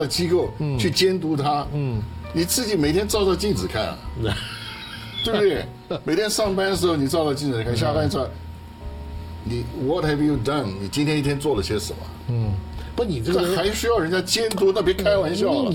机构去监督他，你自己每天照镜子看啊，对不对？每天上班的时候你照镜子看，下班照，你 What have you done？ 你今天一天做了些什么？ 不，你这个还需要人家监督？那别开玩笑了。